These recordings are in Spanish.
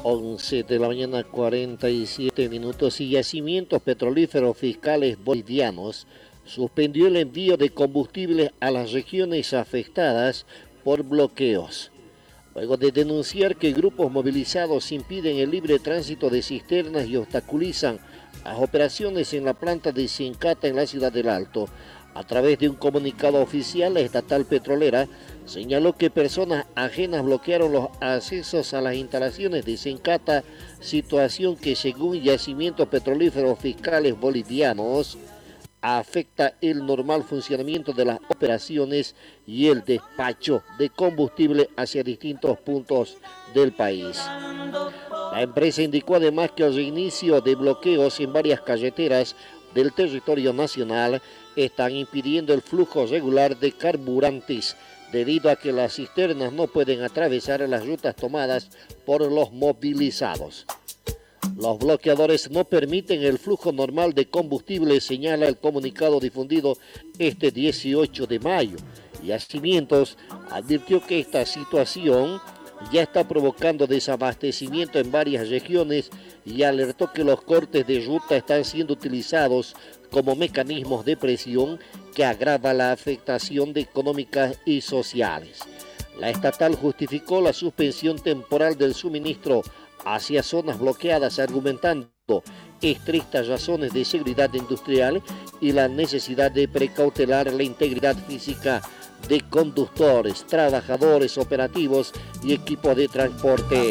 11 de la mañana, 47 minutos, y Yacimientos Petrolíferos Fiscales Bolivianos suspendió el envío de combustibles a las regiones afectadas por bloqueos. Luego de denunciar que grupos movilizados impiden el libre tránsito de cisternas y obstaculizan las operaciones en la planta de Sincata en la ciudad del Alto, a través de un comunicado oficial, la estatal petrolera señaló que personas ajenas bloquearon los accesos a las instalaciones de Sincata, situación que según Yacimientos Petrolíferos Fiscales Bolivianos afecta el normal funcionamiento de las operaciones y el despacho de combustible hacia distintos puntos del país. La empresa indicó además que el reinicio de bloqueos en varias carreteras del territorio nacional están impidiendo el flujo regular de carburantes debido a que las cisternas no pueden atravesar las rutas tomadas por los movilizados. Los bloqueadores no permiten el flujo normal de combustible, señala el comunicado difundido este 18 de mayo. Yacimientos advirtió que esta situación ya está provocando desabastecimiento en varias regiones y alertó que los cortes de ruta están siendo utilizados como mecanismos de presión que agrava la afectación económicas y sociales. La estatal justificó la suspensión temporal del suministro hacia zonas bloqueadas, argumentando estrictas razones de seguridad industrial y la necesidad de precautelar la integridad física de conductores, trabajadores operativos y equipos de transporte.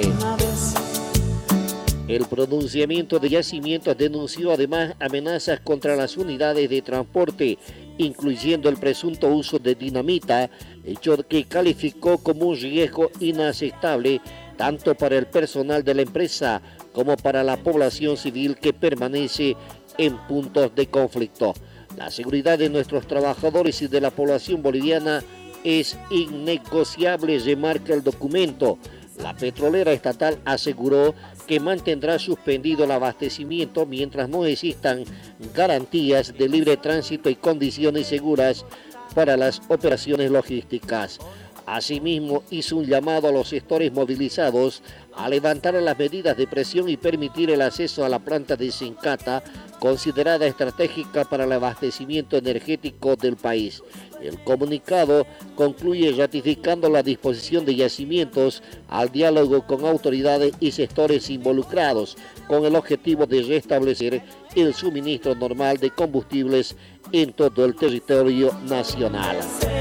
El pronunciamiento de Yacimientos denunció además amenazas contra las unidades de transporte, incluyendo el presunto uso de dinamita, hecho que calificó como un riesgo inaceptable tanto para el personal de la empresa como para la población civil que permanece en puntos de conflicto. La seguridad de nuestros trabajadores y de la población boliviana es innegociable, remarca el documento. La petrolera estatal aseguró que mantendrá suspendido el abastecimiento mientras no existan garantías de libre tránsito y condiciones seguras para las operaciones logísticas. Asimismo, hizo un llamado a los sectores movilizados a levantar las medidas de presión y permitir el acceso a la planta de Sincata, considerada estratégica para el abastecimiento energético del país. El comunicado concluye ratificando la disposición de Yacimientos al diálogo con autoridades y sectores involucrados, con el objetivo de restablecer el suministro normal de combustibles en todo el territorio nacional.